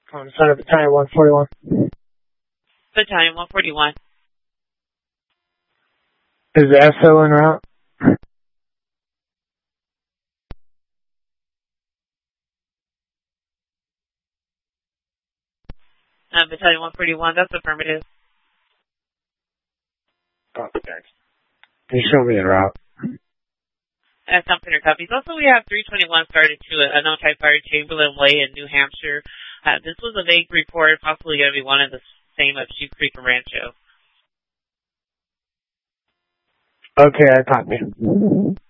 Center Battalion 141. Battalion 141. Is the SO en route? Battalion 141, that's affirmative. Copy, thanks. Can you show me the route? Some center copies. Also, we have 321 started to a unknown type fire Chamberlain Way in New Hampshire. This was a vague report, possibly going to be one of the same of Sheep Creek and Rancho. Okay, I copy.